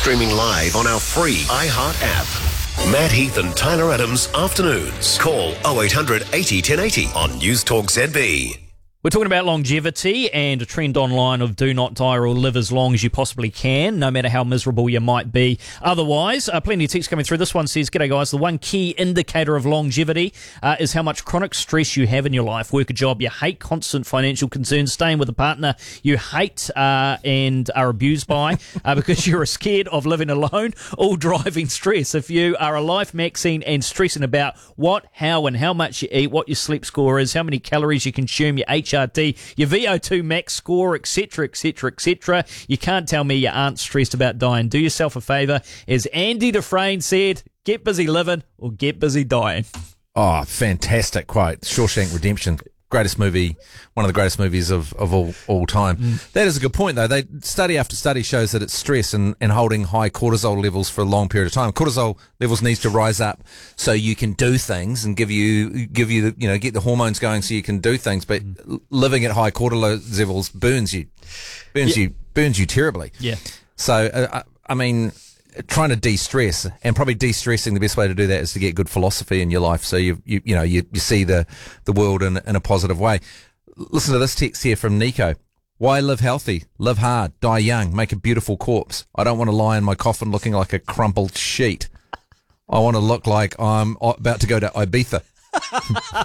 streaming live on our free iHeart app. Matt Heath and Tyler Adams Afternoons. Call 0800 80 1080 on News Talk ZB. We're talking about longevity and a trend online of do not die or live as long as you possibly can, no matter how miserable you might be. Otherwise, plenty of texts coming through. This one says, "G'day guys, the one key indicator of longevity is how much chronic stress you have in your life. Work a job you hate, constant financial concerns, staying with a partner you hate and are abused by because you're scared of living alone, all driving stress. If you are a life maxing and stressing about what, how and how much you eat, what your sleep score is, how many calories you consume, your HRT, your VO2 max score, etc., etc., etc. You can't tell me you aren't stressed about dying. Do yourself a favour. As Andy Dufresne said, get busy living or get busy dying." Oh, fantastic quote. Shawshank Redemption. Greatest movie, one of the greatest movies of all time. That is a good point, though. Study after study shows that it's stress and holding high cortisol levels for a long period of time. Cortisol levels needs to rise up so you can do things and give you the, get the hormones going so you can do things. But living at high cortisol levels burns you terribly. Yeah. So, I mean, trying to de-stress, and probably de-stressing, the best way to do that is to get good philosophy in your life, so you see the world in a positive way. Listen to this text here from Nico. "Why live healthy? Live hard, die young, make a beautiful corpse. I don't want to lie in my coffin looking like a crumpled sheet. I want to look like I'm about to go to Ibiza."